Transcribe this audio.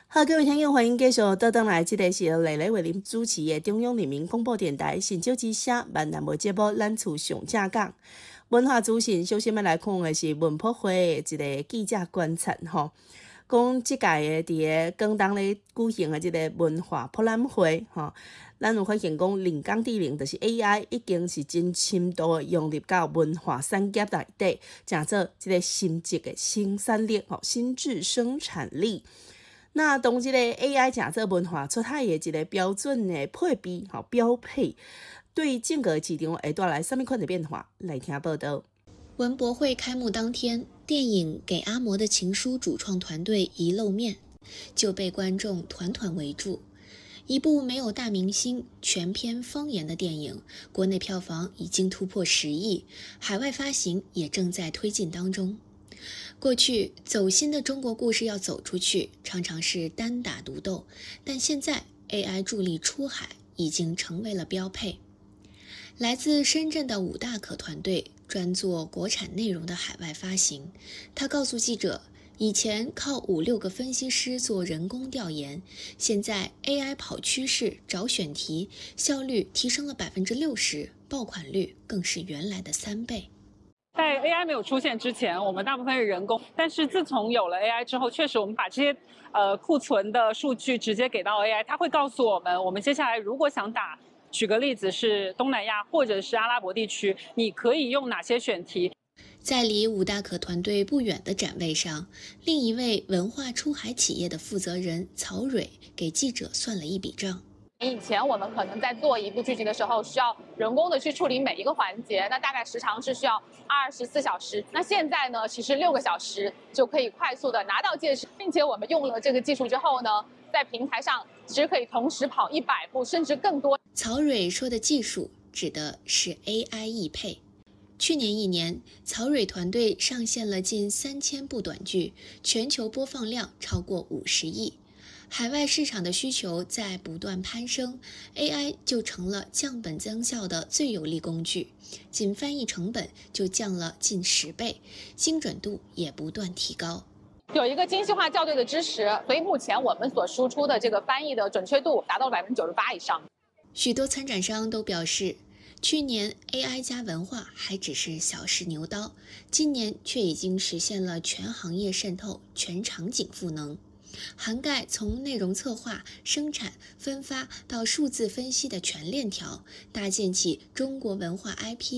好，各位听众，欢迎继续倒转来，这个是由蕾蕾为您主持的中央人民广播电台新州之声闽南话节目《咱厝上正讲》。文化资讯，首先要来看的是文博会的一个记者观察吼，讲即届的伫个广东咧举行的即个文化博览会吼，咱有发现讲人工智能就是 AI 已经是真深度的融入到文化产业内底，成做即个新质的生产力吼，新质生产力。那当即个 AI 成做文化出海的一个标准的配备吼标配，对整个市场会带来什么款的变化？来听报道。 文博会开幕当天，电影《给阿嬷的情书》主创团队一露面，就被观众团团围住。一部没有大明星、全篇方言的电影，国内票房已经突破10亿，海外发行也正在推进当中。过去走心的中国故事要走出去，常常是单打独斗，但现在 AI 助力出海已经成为了标配。来自深圳的武大可团队专做国产内容的海外发行，他告诉记者，以前靠5-6个分析师做人工调研，现在 AI 跑趋势、找选题，效率提升了60%，爆款率更是原来的3倍。 在 AI 没有出现之前，我们大部分是人工，但是自从有了 AI 之后，确实我们把这些库存的数据直接给到 AI，它会告诉我们，我们接下来如果想打，举个例子是东南亚或者是阿拉伯地区，你可以用哪些选题？ 在离武大可团队不远的展位上，另一位文化出海企业的负责人曹蕊给记者算了一笔账。 以前我们可能在做一部剧集的时候，需要人工的去处理每一个环节，那大概时长是需要24小时。那现在呢，其实6个小时就可以快速的拿到介质，并且我们用了这个技术之后呢，在平台上其实可以同时跑100部甚至更多。 曹蕊说的技术指的是 AI 译配。去年1年，曹蕊团队上线了近3000部短剧，全球播放量超过50亿。海外市场的需求在不断攀升 ，AI 就成了降本增效的最有力工具，仅翻译成本就降了近10倍，精准度也不断提高。 有一个精细化校对的支持，所以目前我们所输出的这个翻译的准确度达到了98%以上。 许多参展商都表示，去年 AI 加文化还只是小试牛刀，今年却已经实现了全行业渗透、全场景赋能。涵盖从内容策划、生产、分发到数字分析的全链条，搭建起中国文化 IP